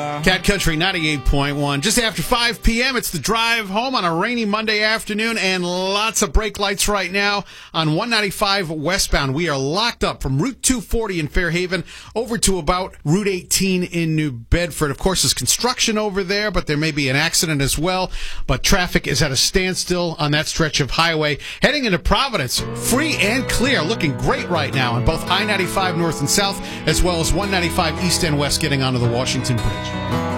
Cat Country 98.1. Just after 5 p.m., it's the drive home on a rainy Monday afternoon, and lots of brake lights right now on 195 westbound. We are locked up from Route 240 in Fairhaven over to about Route 18 in New Bedford. Of course, there's construction over there, but there may be an accident as well. But traffic is at a standstill on that stretch of highway. Heading into Providence, free and clear, looking great right now on both I-95 north and south, as well as 195 east and west getting onto the Washington Bridge.